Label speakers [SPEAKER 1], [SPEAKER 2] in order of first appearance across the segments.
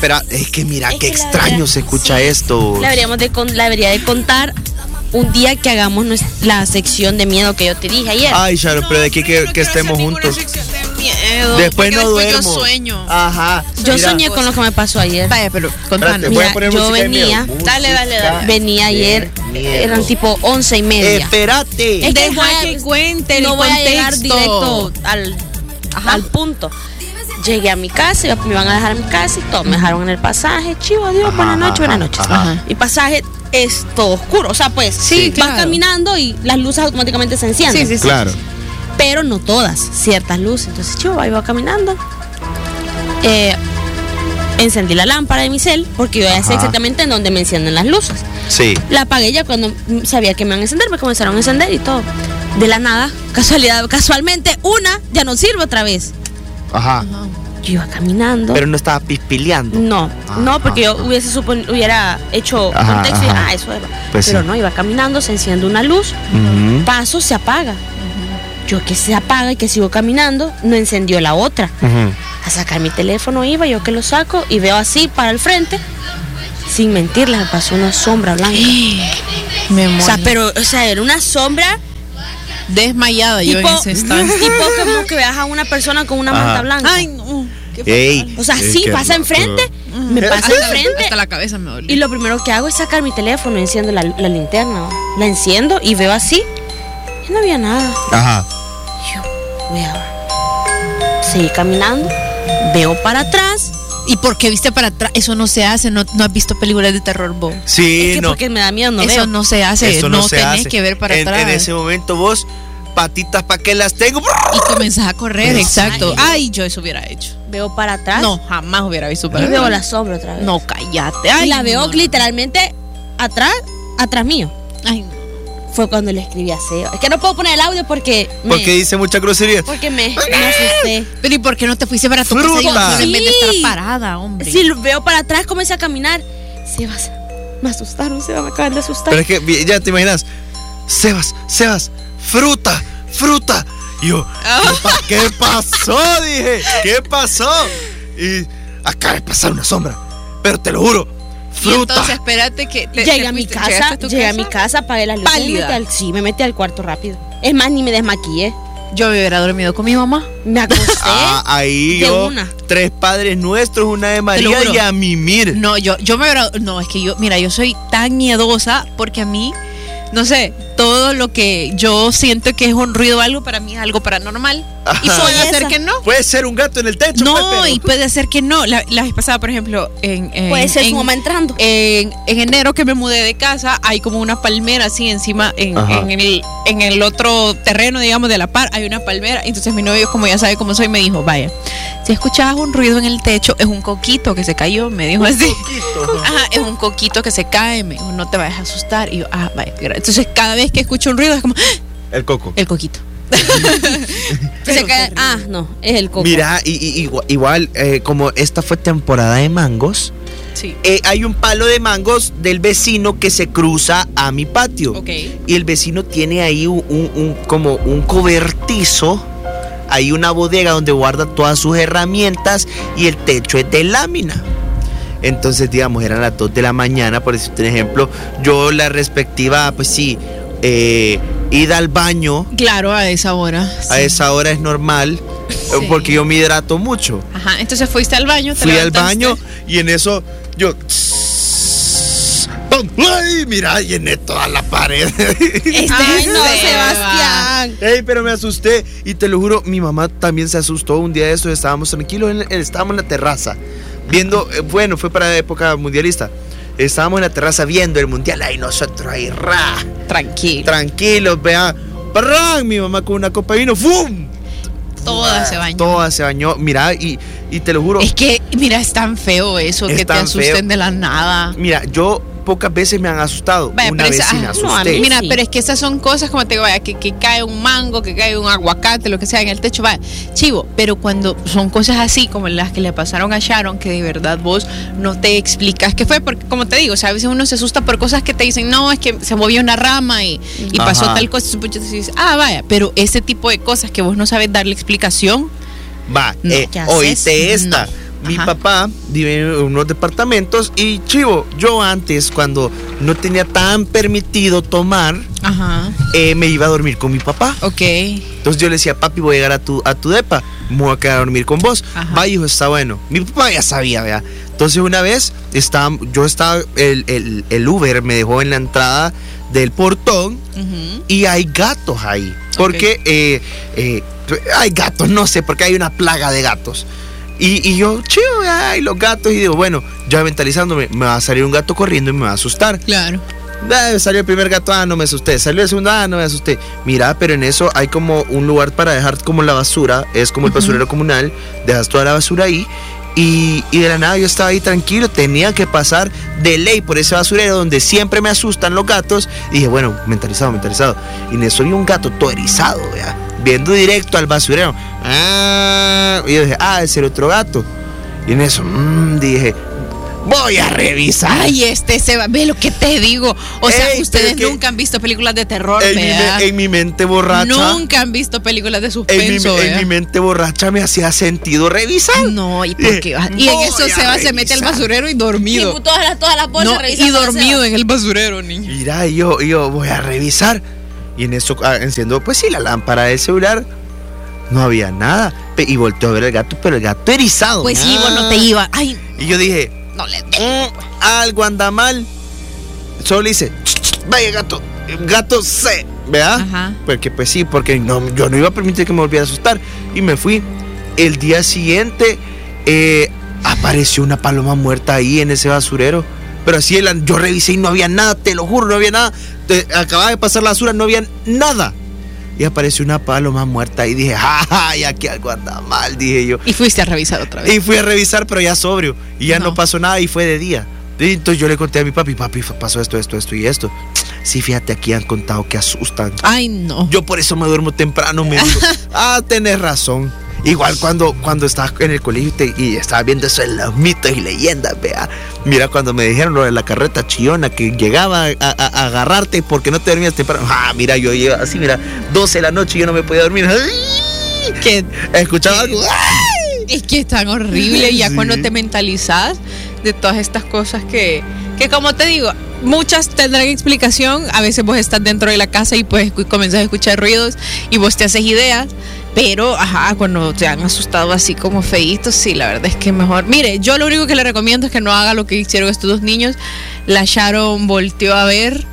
[SPEAKER 1] espera, es que mira, qué extraño se escucha esto.
[SPEAKER 2] La debería de contar un día que hagamos la sección de miedo que yo te dije ayer.
[SPEAKER 1] Ay, Sharon, pero de aquí que estemos juntos.
[SPEAKER 3] Miedo,
[SPEAKER 1] después no duermo.
[SPEAKER 3] Yo sueño.
[SPEAKER 1] Ajá.
[SPEAKER 2] Yo soñé con lo que me pasó ayer.
[SPEAKER 3] Vaya, pero contanos.
[SPEAKER 2] Mira, yo venía.
[SPEAKER 3] Dale.
[SPEAKER 2] Venía ayer, eran tipo 11:30.
[SPEAKER 1] Espérate.
[SPEAKER 2] Es que
[SPEAKER 3] Deja que cuente el
[SPEAKER 2] no voy
[SPEAKER 3] contexto.
[SPEAKER 2] a llegar directo al punto. Llegué a mi casa, me iban a dejar en mi casa y todo. Me dejaron en el pasaje. Chivo, adiós, buenas noches.
[SPEAKER 1] Ajá.
[SPEAKER 2] Mi pasaje es todo oscuro. O sea, pues,
[SPEAKER 1] Sí,
[SPEAKER 2] vas caminando y las luces automáticamente se encienden.
[SPEAKER 3] Sí.
[SPEAKER 1] Claro.
[SPEAKER 2] Pero no todas, ciertas luces. Entonces, chivo, iba caminando. Encendí la lámpara de mi cel porque yo ya sé exactamente en dónde me encienden las luces.
[SPEAKER 1] Sí.
[SPEAKER 2] La apagué ya cuando sabía que me iban a encender, me comenzaron a encender y todo. De la nada, casualmente, una ya no sirve otra vez.
[SPEAKER 1] Ajá.
[SPEAKER 2] Yo iba caminando.
[SPEAKER 1] Pero no estaba pispileando.
[SPEAKER 2] No, porque yo hubiera hecho contexto y eso era.
[SPEAKER 1] Pues
[SPEAKER 2] pero
[SPEAKER 1] sí.
[SPEAKER 2] no, iba caminando, se enciende una luz, paso, se apaga. Yo que se apaga y que sigo caminando, no encendió la otra. A sacar mi teléfono iba, yo que lo saco y veo así para el frente. Sin mentirles, me pasó una sombra blanca.
[SPEAKER 3] Me muero.
[SPEAKER 2] O sea, era una sombra
[SPEAKER 3] desmayada yo en ese instante.
[SPEAKER 2] Tipo como que veas a una persona con una manta blanca.
[SPEAKER 3] Ay, no.
[SPEAKER 1] Ey,
[SPEAKER 2] O sea, sí, pasa enfrente, me pasa enfrente.
[SPEAKER 3] Hasta la cabeza me dolió.
[SPEAKER 2] Y lo primero que hago es sacar mi teléfono y enciendo la linterna. La enciendo y veo así. Y no había nada.
[SPEAKER 1] Ajá.
[SPEAKER 2] Yo voy a seguir caminando, veo para atrás.
[SPEAKER 3] ¿Y por qué viste para atrás? Eso no se hace, no has visto películas de terror, vos.
[SPEAKER 1] Sí,
[SPEAKER 2] Es que
[SPEAKER 1] no.
[SPEAKER 2] porque me da miedo, no
[SPEAKER 3] Eso
[SPEAKER 2] veo.
[SPEAKER 3] no se hace,
[SPEAKER 1] Eso
[SPEAKER 3] no
[SPEAKER 1] se
[SPEAKER 3] tenés
[SPEAKER 1] hace.
[SPEAKER 3] que ver para atrás.
[SPEAKER 1] En ese momento vos, patitas para que las tengo.
[SPEAKER 3] Y comenzás a correr, exacto. Ay, yo eso hubiera hecho.
[SPEAKER 2] Veo para atrás.
[SPEAKER 3] No, jamás hubiera visto para
[SPEAKER 2] Y
[SPEAKER 3] atrás.
[SPEAKER 2] veo la sombra otra vez.
[SPEAKER 3] No, cállate.
[SPEAKER 2] Y
[SPEAKER 3] Ay,
[SPEAKER 2] la veo
[SPEAKER 3] no.
[SPEAKER 2] literalmente atrás mío.
[SPEAKER 3] Ay, no.
[SPEAKER 2] Fue cuando le escribí a Seba. Es que no puedo poner el audio porque
[SPEAKER 1] Porque dice mucha grosería.
[SPEAKER 2] Porque me asusté.
[SPEAKER 3] Pero ¿y por qué no te fuiste para tu
[SPEAKER 1] Fruta.
[SPEAKER 3] casa en vez de estar
[SPEAKER 2] Sí.
[SPEAKER 3] parada, hombre?
[SPEAKER 2] Si lo veo para atrás, comencé a caminar. Sebas, me asustaron, Sebas, me acaban de asustar.
[SPEAKER 1] Pero es que ya te imaginas, Sebas, fruta. Y yo, ¿qué pasó? Dije, ¿qué pasó? Y acaba de pasar una sombra. Pero te lo juro,
[SPEAKER 3] Y
[SPEAKER 1] fruta.
[SPEAKER 3] entonces espérate que
[SPEAKER 2] Llegué a mi casa, apagué las luces.
[SPEAKER 3] Pálida.
[SPEAKER 2] Me metí al cuarto rápido. Es más, ni me desmaquillé.
[SPEAKER 3] Yo me hubiera dormido con mi mamá.
[SPEAKER 2] Me acosté.
[SPEAKER 1] Ahí
[SPEAKER 2] de
[SPEAKER 1] yo,
[SPEAKER 2] una.
[SPEAKER 1] 3 padres nuestros, una de María
[SPEAKER 3] juro.
[SPEAKER 1] y a mimir.
[SPEAKER 3] No, yo me hubiera... No, es que yo soy tan miedosa porque a mí, no sé, todo lo que yo siento que es un ruido o algo, para mí es algo paranormal. Y
[SPEAKER 1] Ajá.
[SPEAKER 3] puede
[SPEAKER 2] Esa.
[SPEAKER 3] ser que no.
[SPEAKER 1] Puede ser un gato en el techo.
[SPEAKER 3] No,
[SPEAKER 1] pues, pero-
[SPEAKER 3] y puede ser que no. La vez pasada, por ejemplo,
[SPEAKER 2] Puede ser su mamá entrando.
[SPEAKER 3] en enero que me mudé de casa, hay como una palmera así encima,
[SPEAKER 1] Ajá.
[SPEAKER 3] en el otro terreno, digamos, de la par, hay una palmera. Entonces mi novio, como ya sabe cómo soy, me dijo, vaya, si escuchabas un ruido en el techo, es un coquito que se cayó, me dijo así. Ajá, es un coquito que se cae, me dijo, no te vayas a asustar. Y yo, vaya. Entonces cada vez que escucho un ruido es como,
[SPEAKER 1] El coco.
[SPEAKER 3] el coquito.
[SPEAKER 2] Se cae. No, es el coco.
[SPEAKER 1] Mira, igual, como esta fue temporada de mangos,
[SPEAKER 3] Sí.
[SPEAKER 1] hay un palo de mangos del vecino que se cruza a mi patio.
[SPEAKER 3] Ok.
[SPEAKER 1] Y el vecino tiene ahí como un cobertizo, hay una bodega donde guarda todas sus herramientas y el techo es de lámina. Entonces, digamos, eran las 2 de la mañana, por decirte un ejemplo, yo la respectiva, pues sí, ida al baño,
[SPEAKER 3] Claro, a esa hora.
[SPEAKER 1] a
[SPEAKER 3] sí.
[SPEAKER 1] esa hora es normal,
[SPEAKER 3] Sí.
[SPEAKER 1] porque yo me hidrato mucho.
[SPEAKER 3] Ajá, entonces fuiste al baño, te
[SPEAKER 1] Fui al
[SPEAKER 3] levantaste.
[SPEAKER 1] baño y en eso yo... ¡pum! ¡Ay! Mira, llené toda la pared.
[SPEAKER 2] Ay, no,
[SPEAKER 3] Seba.
[SPEAKER 2] Sebastián.
[SPEAKER 1] Ey, pero me asusté y te lo juro, mi mamá también se asustó un día de eso. Estábamos tranquilos, estábamos en la terraza viendo, bueno, fue para la época mundialista. Estábamos en la terraza viendo el mundial, ahí nosotros ahí,
[SPEAKER 3] Tranquilo.
[SPEAKER 1] tranquilos, vea, ¡parrán! Mi mamá con una copa de vino, ¡fum!
[SPEAKER 3] Toda se bañó.
[SPEAKER 1] Toda se bañó, mira, y te lo juro,
[SPEAKER 3] Es que, mira, es tan feo eso,
[SPEAKER 1] Es
[SPEAKER 3] que te
[SPEAKER 1] tan
[SPEAKER 3] asusten
[SPEAKER 1] feo.
[SPEAKER 3] de la nada.
[SPEAKER 1] mira, yo pocas veces me han asustado.
[SPEAKER 3] Vaya,
[SPEAKER 1] Una
[SPEAKER 3] pero
[SPEAKER 1] vez
[SPEAKER 3] esa-
[SPEAKER 1] sí me
[SPEAKER 3] no,
[SPEAKER 1] asusté.
[SPEAKER 2] a mí
[SPEAKER 3] Mira,
[SPEAKER 2] sí.
[SPEAKER 3] pero es que esas son cosas como te digo, vaya, que cae un mango, que cae un aguacate, lo que sea en el techo, vaya, chivo, pero cuando son cosas así como las que le pasaron a Sharon, que de verdad vos no te explicas qué fue, porque como te digo, o sea, a veces uno se asusta por cosas que te dicen, no, es que se movió una rama y pasó
[SPEAKER 1] Ajá.
[SPEAKER 3] tal cosa, y tú dices, vaya, pero ese tipo de cosas que vos no sabes darle explicación.
[SPEAKER 1] Va,
[SPEAKER 3] No,
[SPEAKER 2] ¿qué
[SPEAKER 1] oíste
[SPEAKER 2] haces?
[SPEAKER 1] esta. Mi
[SPEAKER 3] Ajá.
[SPEAKER 1] papá vive en unos departamentos y chivo, yo antes cuando no tenía tan permitido tomar,
[SPEAKER 3] Ajá.
[SPEAKER 1] me iba a dormir con mi papá.
[SPEAKER 3] Ok.
[SPEAKER 1] Entonces yo le decía, papi, voy a llegar a tu depa, me voy a quedar a dormir con vos.
[SPEAKER 3] Ajá.
[SPEAKER 1] Va, hijo, está bueno. Mi papá ya sabía, ¿verdad? Entonces una vez yo estaba, el Uber me dejó en la entrada del portón
[SPEAKER 3] Ujú.
[SPEAKER 1] y hay gatos ahí. Porque hay gatos, no sé, porque hay una plaga de gatos. Y yo, chido, ay, los gatos. Y digo, bueno, ya mentalizándome, me va a salir un gato corriendo y me va a asustar.
[SPEAKER 3] Claro.
[SPEAKER 1] Salió el primer gato, no me asusté. Salió el segundo, no me asusté. Mira, pero en eso hay como un lugar para dejar como la basura. Es como el basurero comunal. Dejas toda la basura ahí. Y de la nada yo estaba ahí tranquilo. Tenía que pasar de ley por ese basurero donde siempre me asustan los gatos. Y dije, bueno, mentalizado. Y en eso vi un gato todo erizado, ¿vea? Viendo directo al basurero. Y yo dije, es el otro gato. Y en eso, dije, voy a revisar.
[SPEAKER 3] Ay, Seba, ve lo que te digo. O sea,
[SPEAKER 1] Ey,
[SPEAKER 3] ustedes
[SPEAKER 1] pero que-
[SPEAKER 3] nunca han visto películas de terror,
[SPEAKER 1] En
[SPEAKER 3] ¿verdad?
[SPEAKER 1] mi mente borracha.
[SPEAKER 3] Nunca han visto películas de
[SPEAKER 1] En
[SPEAKER 3] suspenso,
[SPEAKER 1] mi
[SPEAKER 3] ¿verdad?
[SPEAKER 1] mente borracha me hacía sentido revisar.
[SPEAKER 3] No, ¿y por qué? Y en
[SPEAKER 1] Voy
[SPEAKER 3] eso
[SPEAKER 1] a
[SPEAKER 3] Seba se mete al
[SPEAKER 1] revisar.
[SPEAKER 3] basurero y dormido.
[SPEAKER 2] Y todas las bolsas
[SPEAKER 3] No, y
[SPEAKER 2] revisando la
[SPEAKER 3] dormido
[SPEAKER 2] ceba.
[SPEAKER 3] en el basurero, niño.
[SPEAKER 1] Mira, y yo voy a revisar. Y en eso enciendo, pues sí, la lámpara del celular. No había nada. Y volteo a ver el gato, pero el gato erizado.
[SPEAKER 3] Pues sí, vos no te iba. Ay,
[SPEAKER 1] Y yo dije,
[SPEAKER 3] no le
[SPEAKER 1] algo anda mal. Solo le hice, vaya gato, gato se, ¿verdad?
[SPEAKER 3] Ajá.
[SPEAKER 1] Porque pues sí, porque yo no iba a permitir que me volviera a asustar. Y me fui. El día siguiente apareció una paloma muerta ahí en ese basurero. Pero así yo revisé y no había nada, te lo juro, no había nada. Acababa de pasar la basura, no había nada. Y apareció una paloma muerta y dije, ¡ay, aquí algo anda mal! Dije yo.
[SPEAKER 3] Y fuiste a revisar otra vez.
[SPEAKER 1] Y fui a revisar, pero ya sobrio. Y ya no
[SPEAKER 3] No.
[SPEAKER 1] pasó nada y fue de día. Y entonces yo le conté a mi papi, pasó esto y esto. Sí, fíjate, aquí han contado que asustan.
[SPEAKER 3] Ay, no.
[SPEAKER 1] Yo por eso me duermo temprano, me dijo. Tenés razón. Igual cuando estabas en el colegio y estabas viendo eso en los mitos y leyendas, vea. Mira, cuando me dijeron lo de la carreta chillona que llegaba a agarrarte porque no te dormías temprano. Mira, yo iba así, mira, 12 de la noche y yo no me podía dormir. ¡Ay!
[SPEAKER 3] Que
[SPEAKER 1] Escuchaba algo. ¡Ay!
[SPEAKER 3] es que es tan horrible ya
[SPEAKER 1] Sí.
[SPEAKER 3] cuando te mentalizas de todas estas cosas que como te digo, muchas tendrán explicación. A veces vos estás dentro de la casa y pues comenzás a escuchar ruidos y vos te haces ideas. Pero, cuando te han asustado así como feitos, sí, la verdad es que mejor. Mire, yo lo único que le recomiendo es que no haga lo que hicieron estos dos niños. La Sharon volvió a ver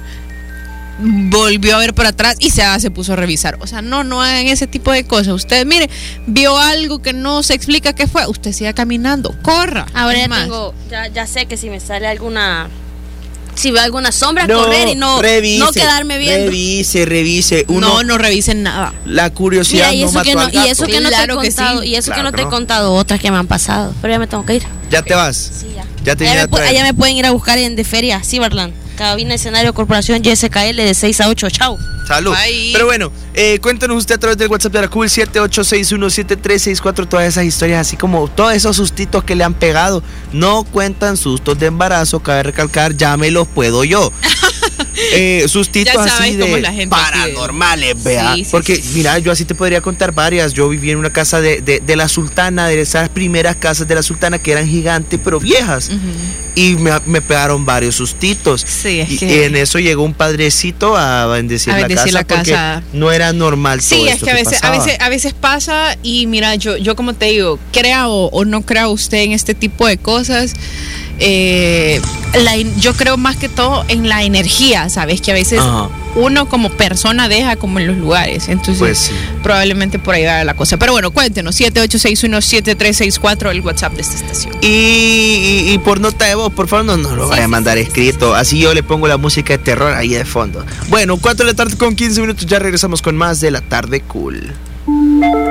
[SPEAKER 3] por atrás y se puso a revisar. O sea, no hagan ese tipo de cosas. Usted, mire, vio algo que no se explica qué fue, usted siga caminando, corra.
[SPEAKER 2] Ahora
[SPEAKER 3] Es
[SPEAKER 2] ya
[SPEAKER 3] más,
[SPEAKER 2] tengo, ya sé que si me sale si veo alguna sombra, correr y no quedarme viendo.
[SPEAKER 1] Revise. Uno,
[SPEAKER 3] no revisen nada.
[SPEAKER 1] la curiosidad
[SPEAKER 2] Mira, y
[SPEAKER 1] no
[SPEAKER 2] eso
[SPEAKER 1] mató
[SPEAKER 2] que no,
[SPEAKER 1] al gato.
[SPEAKER 2] y eso que no
[SPEAKER 3] Claro
[SPEAKER 2] te he
[SPEAKER 3] que
[SPEAKER 2] contado,
[SPEAKER 3] sí.
[SPEAKER 2] y eso
[SPEAKER 1] Claro
[SPEAKER 2] que no
[SPEAKER 1] que
[SPEAKER 2] te he
[SPEAKER 1] no.
[SPEAKER 2] contado otras que me han pasado, pero ya me tengo que ir.
[SPEAKER 1] ¿Ya te vas?
[SPEAKER 2] Sí, ya.
[SPEAKER 1] Ya te vine a traer.
[SPEAKER 2] Allá me pueden ir a buscar en de feria, Cyberland. Cabina Escenario Corporación YSKL de 6 a 8. Chao.
[SPEAKER 1] Salud.
[SPEAKER 3] Bye.
[SPEAKER 1] Pero bueno, cuéntanos usted a través del WhatsApp de la Cool 78617364 todas esas historias, así como todos esos sustitos que le han pegado. No cuentan sustos de embarazo, cabe recalcar, ya me los puedo yo. Sustitos
[SPEAKER 3] Ya
[SPEAKER 1] así
[SPEAKER 3] sabes cómo
[SPEAKER 1] de
[SPEAKER 3] es la gente aquí de-
[SPEAKER 1] paranormales, vea.
[SPEAKER 3] Sí, sí,
[SPEAKER 1] Porque
[SPEAKER 3] sí.
[SPEAKER 1] mira, yo así te podría contar varias. Yo viví en una casa de la sultana, de esas primeras casas de la sultana que eran gigantes pero viejas.
[SPEAKER 3] Ujú.
[SPEAKER 1] Y me pegaron varios sustitos.
[SPEAKER 3] Sí, es
[SPEAKER 1] Y
[SPEAKER 3] que-
[SPEAKER 1] en eso llegó un padrecito a bendecir,
[SPEAKER 3] A bendecir
[SPEAKER 1] la
[SPEAKER 3] la
[SPEAKER 1] casa porque
[SPEAKER 3] casa.
[SPEAKER 1] no era normal todo
[SPEAKER 3] Sí, es
[SPEAKER 1] esto
[SPEAKER 3] que
[SPEAKER 1] pasaba.
[SPEAKER 3] a veces pasa y mira, yo como te digo, crea o no crea usted en este tipo de cosas, yo creo más que todo en la energía, ¿sabes? Que a veces
[SPEAKER 1] Ajá.
[SPEAKER 3] uno como persona deja como en los lugares, entonces
[SPEAKER 1] Pues sí.
[SPEAKER 3] probablemente por ahí va la cosa. Pero bueno, cuéntenos, 78617364, el WhatsApp de esta estación.
[SPEAKER 1] Y por nota de voz, por favor, no lo vaya a mandar escrito. Así yo le pongo la música de terror ahí de fondo. Bueno, 4 de la tarde con 15 minutos. Ya regresamos con más de La Tarde Cool.